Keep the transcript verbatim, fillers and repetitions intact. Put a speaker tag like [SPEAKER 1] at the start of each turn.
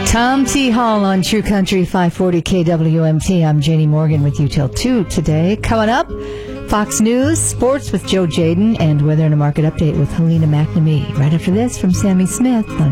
[SPEAKER 1] Tom T. Hall on True Country five forty K W M T. I'm Janie Morgan with you till two today. Coming up, Fox News, sports with Joe Jaden, and weather and a market update with Helena McNamee. Right after this from Sammy Smith on